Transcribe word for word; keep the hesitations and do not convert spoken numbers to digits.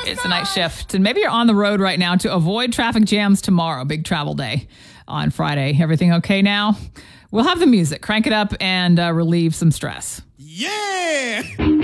It's the night shift. And maybe you're on the road right now to avoid traffic jams tomorrow. Big travel day on Friday. Everything okay now? We'll have the music. Crank it up and uh, relieve some stress. Yeah!